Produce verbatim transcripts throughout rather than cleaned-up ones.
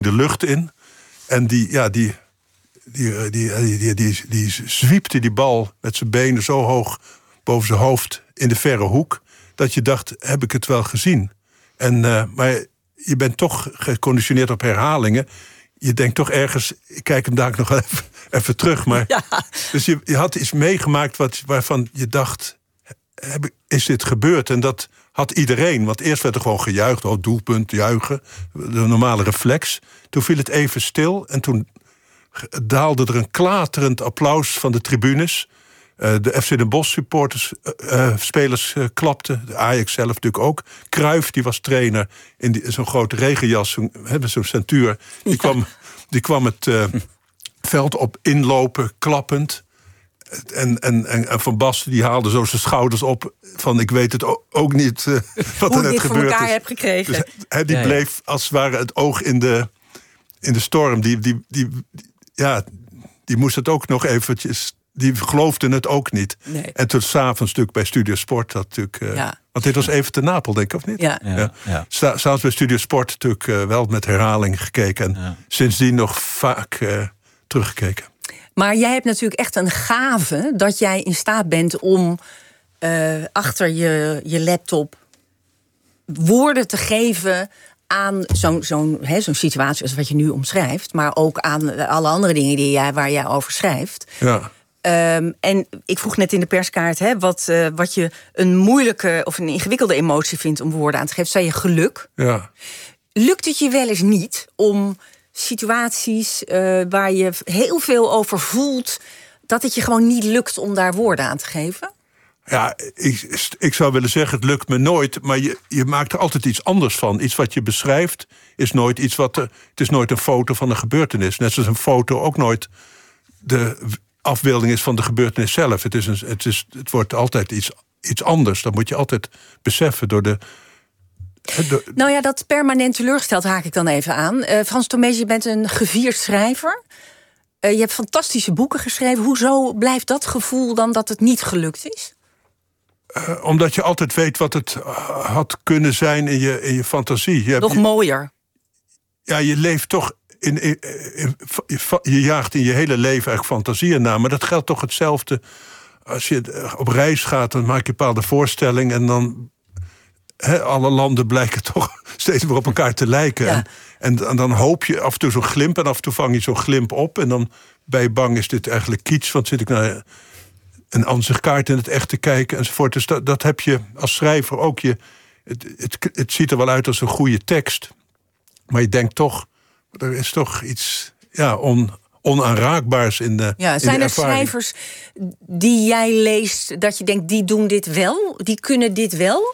de lucht in. En die, ja, die, die, die, die, die, die, die zwiepte die bal met zijn benen zo hoog boven zijn hoofd in de verre hoek, dat je dacht, heb ik het wel gezien? En, uh, maar je bent toch geconditioneerd op herhalingen. Je denkt toch ergens, ik kijk hem daar nog even, even terug. Maar, ja. Dus je, je had iets meegemaakt wat, waarvan je dacht, heb, is dit gebeurd? En dat had iedereen. Want eerst werd er gewoon gejuicht, oh, doelpunt, juichen. De normale reflex. Toen viel het even stil en toen daalde er een klaterend applaus van de tribunes. Uh, de F C Den Bosch supporters, uh, uh, spelers uh, klapten. De Ajax zelf natuurlijk ook. Cruijff, die was trainer in die, zo'n grote regenjas, zo'n, he, zo'n centuur. Die, ja. kwam, die kwam het uh, veld op inlopen, klappend. En, en, en, en Van Basten die haalde zo zijn schouders op van ik weet het ook niet uh, wat er net gebeurd is. Hoe je dit voor elkaar hebt gekregen. Dus, he, die ja, ja. bleef als het ware het oog in de, in de storm. Die, die, die, die, ja, die moest het ook nog eventjes... Die geloofden het ook niet. Nee. En toen s'avonds natuurlijk bij Studio Sport... Dat natuurlijk, uh, ja. Want dit was even te Napel, denk ik, of niet? Ja. ja. ja. ja. S'avonds bij Studio Sport natuurlijk uh, wel met herhaling gekeken. En ja. sindsdien nog vaak uh, teruggekeken. Maar jij hebt natuurlijk echt een gave... dat jij in staat bent om uh, achter je, je laptop... woorden te geven... aan zo'n, zo'n, he, zo'n situatie als wat je nu omschrijft... maar ook aan alle andere dingen die jij, waar jij over schrijft... Ja. Um, en ik vroeg net in de perskaart hè, wat, uh, wat je een moeilijke of een ingewikkelde emotie vindt om woorden aan te geven. Zei je geluk? Ja. Lukt het je wel eens niet om situaties uh, waar je heel veel over voelt, dat het je gewoon niet lukt om daar woorden aan te geven? Ja, ik, ik zou willen zeggen, het lukt me nooit, maar je, je maakt er altijd iets anders van. Iets wat je beschrijft is nooit iets wat. Er, het is nooit een foto van een gebeurtenis. Net zoals een foto ook nooit de afbeelding is van de gebeurtenis zelf. Het, is een, het, is, het wordt altijd iets, iets anders. Dat moet je altijd beseffen door de... de nou ja, dat permanent teleurgesteld haak ik dan even aan. Uh, Frans Tomees, je bent een gevierd schrijver. Uh, je hebt fantastische boeken geschreven. Hoezo blijft dat gevoel dan dat het niet gelukt is? Uh, omdat je altijd weet wat het had kunnen zijn in je, in je fantasie. Je Nog hebt, mooier. Ja, je leeft toch... In, in, in, je jaagt in je hele leven eigenlijk fantasieën na. Maar dat geldt toch hetzelfde. Als je op reis gaat, dan maak je een bepaalde voorstelling... en dan... He, alle landen blijken toch steeds meer op elkaar te lijken. Ja. En, en dan hoop je af en toe zo'n glimp... en af en toe vang je zo'n glimp op... en dan ben je bang, is dit eigenlijk kitsch... want zit ik naar een ansichtkaart in het echt te kijken enzovoort. Dus dat, dat heb je als schrijver ook. Je, het, het, het ziet er wel uit als een goede tekst... maar je denkt toch... er is toch iets ja, on, onaanraakbaars in de ja, zijn in de er schrijvers die jij leest... dat je denkt, die doen dit wel? Die kunnen dit wel?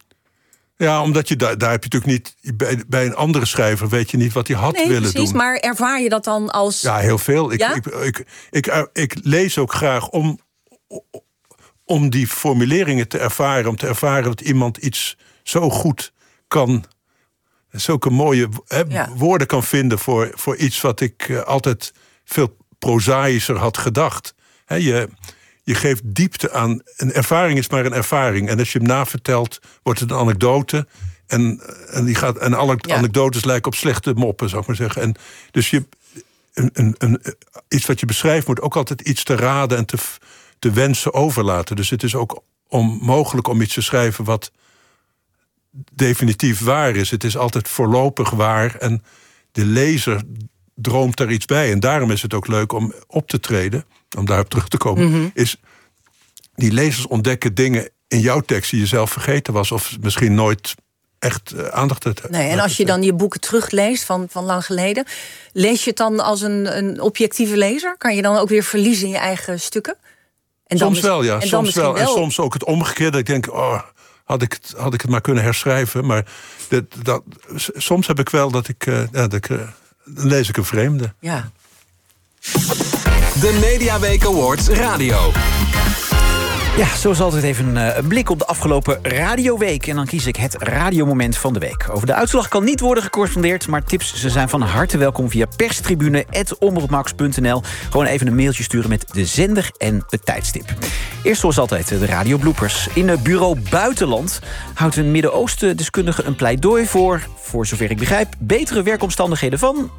Ja, omdat je daar, daar heb je natuurlijk niet... Bij, bij een andere schrijver weet je niet wat hij had nee, willen precies, doen. Maar ervaar je dat dan als... Ja, heel veel. Ik, ja? ik, ik, ik, ik, ik lees ook graag om, om die formuleringen te ervaren. Om te ervaren dat iemand iets zo goed kan... zulke mooie he, ja. woorden kan vinden voor, voor iets wat ik uh, altijd veel prozaïscher had gedacht. He, je, je geeft diepte aan... Een ervaring is maar een ervaring. En als je hem navertelt, wordt het een anekdote. En, en, die gaat, en alle ja. anekdotes lijken op slechte moppen, zou ik maar zeggen. En dus je, een, een, een, iets wat je beschrijft moet ook altijd iets te raden... en te, te wensen overlaten. Dus het is ook onmogelijk om iets te schrijven... wat definitief waar is. Het is altijd voorlopig waar. En de lezer droomt daar iets bij. En daarom is het ook leuk om op te treden... om daarop terug te komen... Mm-hmm. is die lezers ontdekken dingen in jouw tekst... die je zelf vergeten was... of misschien nooit echt uh, aandacht had. Nee, en als je dan je boeken terugleest van, van lang geleden... lees je het dan als een, een objectieve lezer? Kan je dan ook weer verliezen in je eigen stukken? En soms is, wel, ja. En soms wel. wel. En soms ook het omgekeerde. Ik denk, oh, had ik het, had ik het maar kunnen herschrijven. Maar dat, dat, soms heb ik wel dat ik... Uh, ja, dat ik uh, dan lees ik een vreemde. Ja. De Mediaweek Awards Radio. Ja, zoals altijd even een blik op de afgelopen radioweek. En dan kies ik het radiomoment van de week. Over de uitslag kan niet worden gecorrespondeerd... maar tips ze zijn van harte welkom via perstribune apenstaartje omroepmax punt n l. Gewoon even een mailtje sturen met de zender en het tijdstip. Eerst zoals altijd de radiobloopers. In het bureau Buitenland houdt een Midden-Oosten-deskundige een pleidooi voor... voor zover ik begrijp, betere werkomstandigheden van